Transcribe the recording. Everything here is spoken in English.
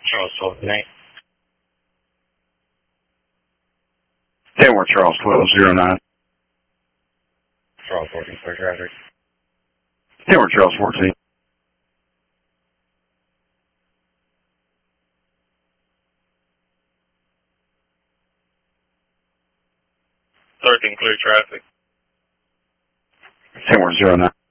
Charles 1209. Kenworth Charles 1209. Charles 14, clear traffic. Kenworth Charles 14. Clear traffic. Kenworth 09.